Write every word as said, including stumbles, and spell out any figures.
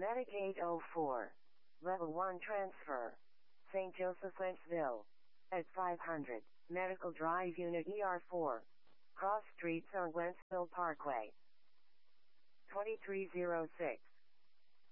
Medic eight oh four. Level one transfer. Saint Joseph Wentzville. At five hundred. Medical Drive Unit E R four. Cross Streets on Wentzville Parkway. twenty-three oh six.